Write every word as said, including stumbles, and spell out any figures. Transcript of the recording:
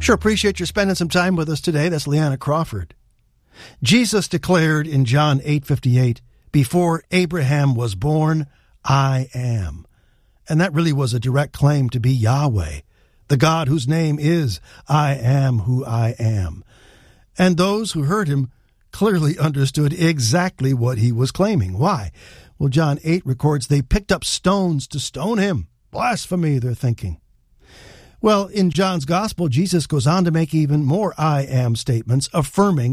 Sure appreciate you spending some time with us today. That's Leanna Crawford. Jesus declared in John eight fifty-eight, before Abraham was born, I am. And that really was a direct claim to be Yahweh, the God whose name is I am who I am. And those who heard him clearly understood exactly what he was claiming. Why? Well, John eight records they picked up stones to stone him. Blasphemy, they're thinking. Well, in John's gospel, Jesus goes on to make even more I am statements, affirming